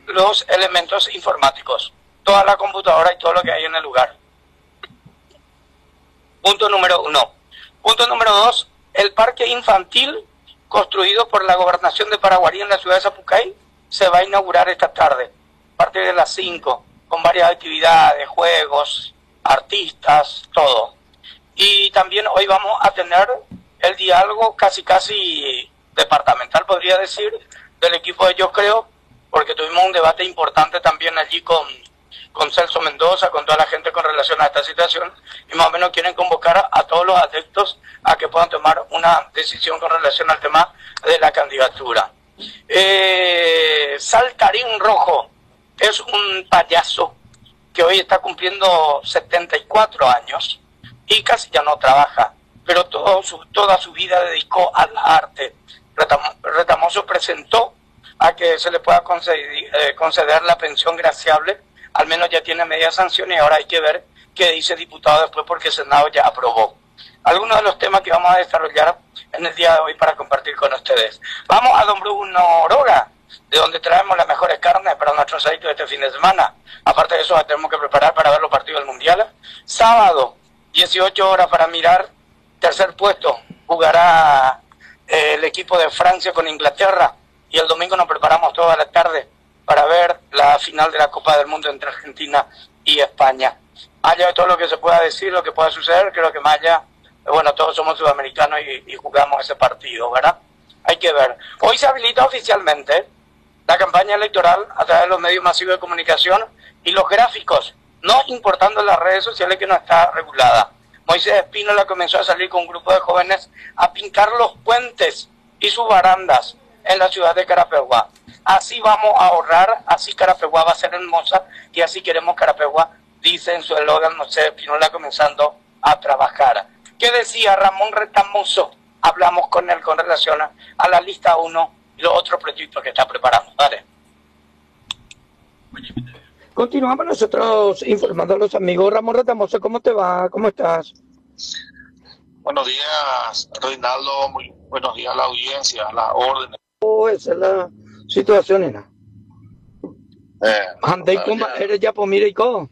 los elementos informáticos, toda la computadora y todo lo que hay en el lugar. Punto número 1. Punto número 2, el parque infantil construido por la Gobernación de Paraguarí en la ciudad de Sapucay se va a inaugurar esta tarde, a partir de las 5, con varias actividades, juegos, artistas, todo. Y también hoy vamos a tener el diálogo casi departamental, podría decir, del equipo de Yo Creo, porque tuvimos un debate importante también allí con Celso Mendoza, con toda la gente con relación a esta situación, y más o menos quieren convocar a todos los adeptos a que puedan tomar una decisión con relación al tema de la candidatura. Saltarín Rojo es un payaso que hoy está cumpliendo 74 años y casi ya no trabaja, pero toda su vida dedicó al arte. Retamoso presentó a que se le pueda conceder la pensión graciable, al menos ya tiene media sanción y ahora hay que ver qué dice el diputado después porque el Senado ya aprobó. Algunos de los temas que vamos a desarrollar en el día de hoy para compartir con ustedes. Vamos a Don Bruno Oroga, de donde traemos las mejores carnes para nuestro asadito de este fin de semana. Aparte de eso, la tenemos que preparar para ver los partidos del Mundial. Sábado, 18 horas para mirar. Tercer puesto, jugará el equipo de Francia con Inglaterra. Y el domingo nos preparamos toda la tarde para ver la final de la Copa del Mundo entre Argentina y España. Allá de todo lo que se pueda decir, lo que pueda suceder, creo que más allá, bueno, todos somos sudamericanos y jugamos ese partido, ¿verdad? Hay que ver. Hoy se habilita oficialmente la campaña electoral a través de los medios masivos de comunicación y los gráficos, no importando las redes sociales que no está regulada. Moisés Espínola comenzó a salir con un grupo de jóvenes a pintar los puentes y sus barandas en la ciudad de Carapeguá. Así vamos a ahorrar, así Carapeguá va a ser hermosa y así queremos Carapeguá, dice en su eslogan Moisés Espínola comenzando a trabajar. ¿Qué decía Ramón Retamoso? Hablamos con él con relación a la lista 1 y los otros proyectos que está preparando. Dale. Continuamos nosotros informando a los amigos. Ramón Retamoso, ¿cómo te va? ¿Cómo estás? Buenos días, Reinaldo. Muy buenos días a la audiencia, a las órdenes. Esa es la situación, nena. Andei con eres ya por mira y todo.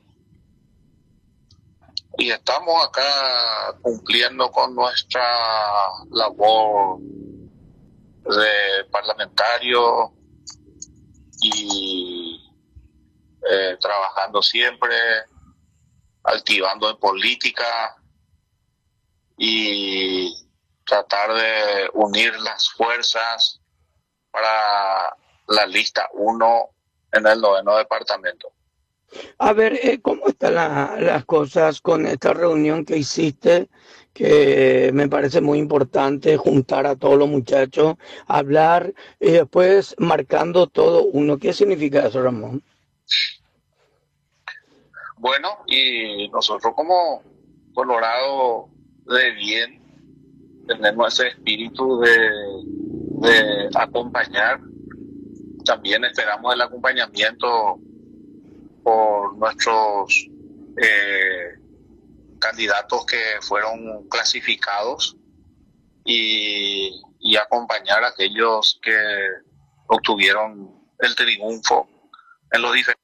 Y estamos acá cumpliendo con nuestra labor de parlamentario y trabajando siempre, activando en política y tratar de unir las fuerzas para la lista 1 en el 9º departamento. A ver, ¿cómo están las cosas con esta reunión que hiciste? Que me parece muy importante juntar a todos los muchachos, hablar y después marcando todo uno. ¿Qué significa eso, Ramón? Bueno, y nosotros como Colorado de bien tenemos ese espíritu de acompañar. También esperamos el acompañamiento por nuestros candidatos que fueron clasificados y acompañar a aquellos que obtuvieron el triunfo en los diferentes